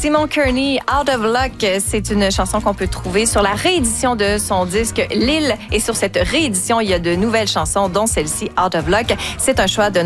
Simon Kearney, Out of Luck, c'est une chanson qu'on peut trouver sur la réédition de son disque Lille. Et sur cette réédition, il y a de nouvelles chansons, dont celle-ci, Out of Luck. C'est un choix de